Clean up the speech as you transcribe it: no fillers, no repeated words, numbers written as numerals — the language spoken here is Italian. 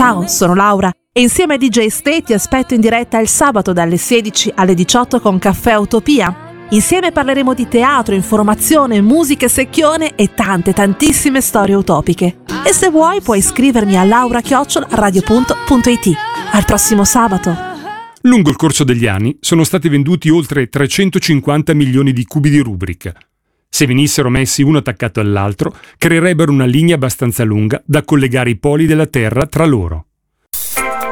Ciao, sono Laura e insieme a DJ Stay ti aspetto in diretta il sabato dalle 16 alle 18 con Caffè Utopia. Insieme parleremo di teatro, informazione, musica secchione e tantissime storie utopiche. E se vuoi puoi iscrivermi a laura@radio.it. Al prossimo sabato! Lungo il corso degli anni sono stati venduti oltre 350 milioni di cubi di rubrica. Se venissero messi uno attaccato all'altro, creerebbero una linea abbastanza lunga da collegare i poli della Terra tra loro.